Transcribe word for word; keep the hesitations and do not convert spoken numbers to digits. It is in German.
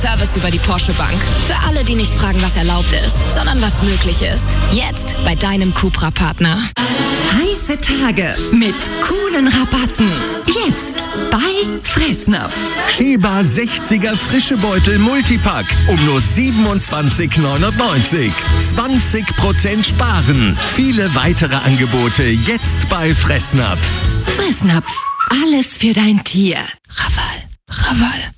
Service über die Porsche Bank. Für alle, die nicht fragen, was erlaubt ist, sondern was möglich ist. Jetzt bei deinem Cupra-Partner. Heiße Tage mit coolen Rabatten. Jetzt bei Fressnapf. Schäber sechziger frische Beutel Multipack um nur siebenundzwanzig neunundneunzig. zwanzig Prozent sparen. Viele weitere Angebote jetzt bei Fressnapf. Fressnapf. Alles für dein Tier. Raval, Raval.